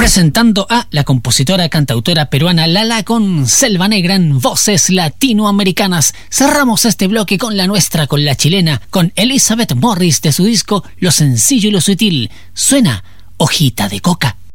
presentando a la compositora cantautora peruana Lala con Selva Negra en voces latinoamericanas. Cerramos este bloque con la nuestra, con la chilena, con Elizabeth Morris de su disco Lo Sencillo y lo Sutil. Suena Hojita de Coca.